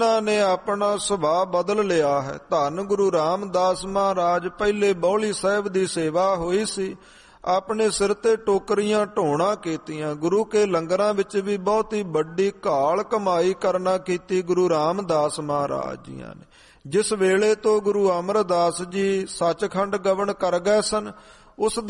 ਜਿਨ੍ਹਾਂ ਨੇ ਆਪਣਾ ਸੁਭਾਅ ਬਦਲ ਲਿਆ ਹੈ। ਧੰਨ ਗੁਰੂ ਰਾਮਦਾਸ ਮਹਾਰਾਜ, ਪਹਿਲੇ ਬੌਲੀ ਸਾਹਿਬ ਦੀ ਸੇਵਾ ਹੋਈ ਸੀ, ਆਪਣੇ ਸਿਰ ਤੇ ਟੋਕਰੀਆਂ ਢੋਣਾ ਕੀਤੀਆਂ। ਗੁਰੂ ਕੇ ਲੰਗਰਾਂ ਵਿੱਚ ਵੀ ਬਹੁਤੀ ਵੱਡੀ ਘਾਲ ਕਮਾਈ ਕਰਨਾ ਕੀਤੀ ਗੁਰੂ ਰਾਮਦਾਸ ਮਹਾਰਾਜ ਜੀਆਂ ਨੇ। ਜਿਸ ਵੇਲੇ ਤੋਂ ਗੁਰੂ ਅਮਰਦਾਸ ਜੀ ਸੱਚਖੰਡ ਗਵਨ ਕਰ ਗਏ ਸਨ, ਉਸ